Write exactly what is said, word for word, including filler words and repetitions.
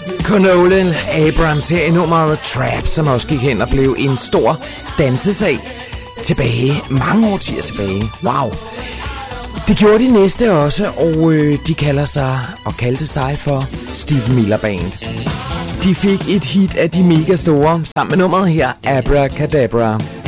Conole Abrams her i nummeret Trap, som også gik hen og blev en stor dansesag tilbage, mange årtier tilbage. Wow. Det gjorde de næste også, og øh, de kalder sig og kaldte sig for Steve Miller Band. De fik et hit af de mega store, sammen med nummeret her, Abracadabra.